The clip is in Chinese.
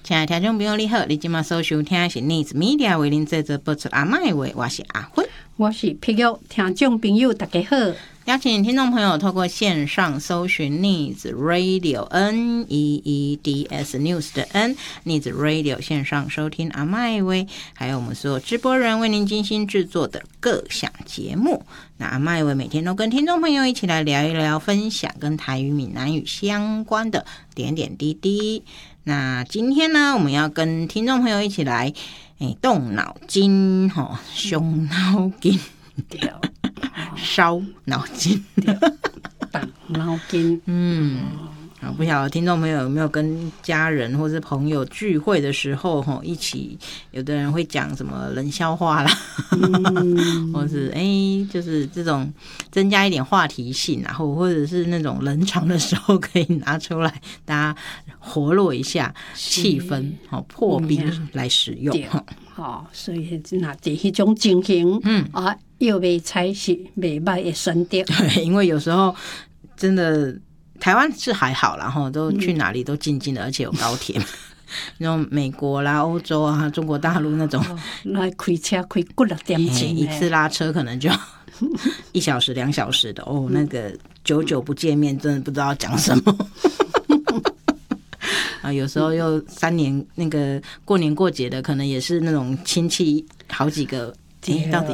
亲爱的听众朋友你好，你今晚所收听的是 News Media 为您制作播出阿麦话，我是阿辉， 我是碧玉。听众朋友大家好， 邀请听众朋友透过线上搜寻 News Radio NEEDS News 的 N News Radio 线上收听阿麦威，还有我们所有直播人为您精心制作的各项节目。那阿麦威每天都跟听众朋友一起来聊一聊，分享跟台语闽南语相关的点点滴滴。那今天呢，我们要跟听众朋友一起来动脑筋伤脑筋烧脑筋动脑筋。 不晓得听众朋友有没有跟家人或是朋友聚会的时候一起，有的人会讲什么冷笑话啦，或是就是这种增加一点话题性，然后或者是那种冷场的时候可以拿出来，大家活络一下气氛，破冰来使用。 所以那在那种情形，又袂采是袂歹的选择。 对，因为有时候真的。台湾是还好啦，都去哪里都近近的，而且有高铁。那种美国啦、欧洲啊、中国大陆那种， 来开车开几6点钟， 一次拉车可能就1小时、2小时的哦。那个久久不见面，真的不知道讲什么。啊，有时候又3年那个过年过节的，可能也是那种亲戚好几个。到底